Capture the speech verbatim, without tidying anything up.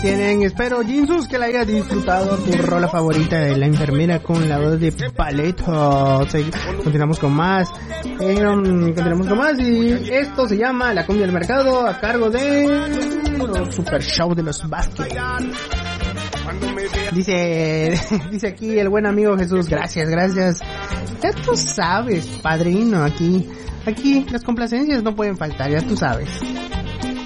tienen. Espero, Jinsus, que la hayas disfrutado. Tu rola favorita de La Enfermera con la voz de Paleto. Sí, continuamos con más. Eh, um, continuamos con más. Y esto se llama La Cumbia del Mercado, a cargo de Super Show de los Vázquez. Dice, dice aquí el buen amigo Jesús, gracias, gracias. Ya tú sabes, padrino, aquí, aquí las complacencias no pueden faltar, ya tú sabes.